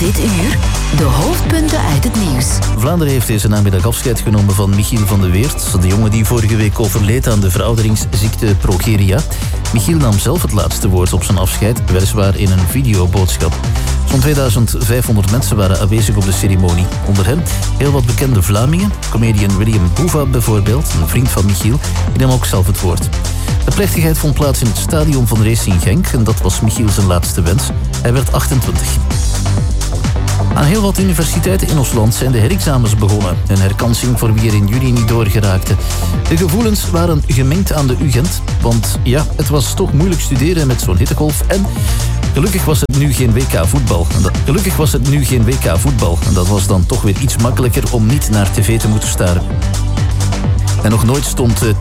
Dit uur de hoofdpunten uit het nieuws. Vlaanderen heeft deze namiddag afscheid genomen van Michiel van de Weert. De jongen die vorige week overleed aan de verouderingsziekte progeria. Michiel nam zelf het laatste woord op zijn afscheid, weliswaar in een videoboodschap. Zo'n 2500 mensen waren aanwezig op de ceremonie. Onder hen heel wat bekende Vlamingen. Comedian William Boeva bijvoorbeeld, een vriend van Michiel, die nam ook zelf het woord. De plechtigheid vond plaats in het stadion van Racing Genk en dat was Michiel zijn laatste wens. Hij werd 28. Aan heel wat universiteiten in ons land zijn de herexamens begonnen. Een herkansing voor wie er in juli niet doorgeraakte. De gevoelens waren gemengd aan de UGent. Want ja, het was toch moeilijk studeren met zo'n hittegolf. En gelukkig was het nu geen WK voetbal. En dat was dan toch weer iets makkelijker om niet naar tv te moeten staren. En nog nooit stond